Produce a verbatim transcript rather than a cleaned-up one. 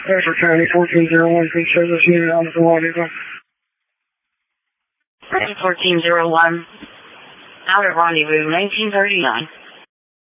Bedford County, fourteen oh one, please service unit on the rendezvous. fourteen oh one, out of rendezvous, nineteen thirty-nine.